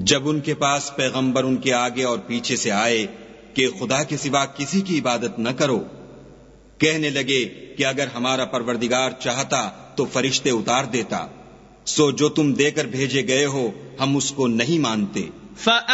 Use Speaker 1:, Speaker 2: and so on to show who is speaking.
Speaker 1: जब उनके पास पैगंबर उनके आगे और पीछे से आए कि खुदा के सिवा किसी की इबादत न करो, कहने लगे कि अगर हमारा परवरदिगार चाहता तो फरिश्ते उतार देता, सो जो तुम देकर भेजे गए हो हम उसको नहीं मानते।